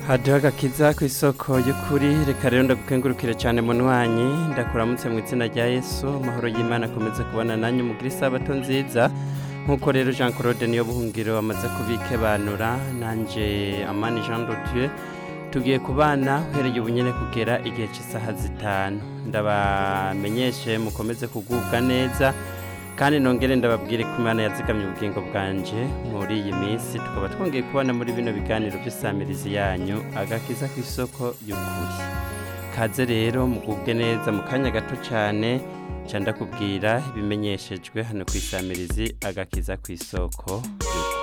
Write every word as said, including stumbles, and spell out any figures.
haduha agakiza ku isoko y'ukuri reka rero ndagukengurukire cyane munywanyi ndakuramutse mu izina rya Yesu amahoro y'Imana akomeze kubana nanyu mugira isabato nziza nkuko rero Jean Claude niyo buhungiro amaze kubikebanura nanje Amani Jean de Dieu tugiye kubana uhereye ubunyene kugera igihe cy'isaha zitanu ndabamenyeshe mukomeze kugubwa neza kandi nongere ndababwire ko Imana yazigamye ubugingo bwanje muri iyi minsi tukaba twongeye kubana muri bino biganiro by'isamirizi yanyu agakiza ku isoko y'ukuri kaze rero mugubwe neza mu kanya gato cyane cyanda kubwira ibimenyeshejwe hano ku isamirizi agakiza ku isoko y'ukuri.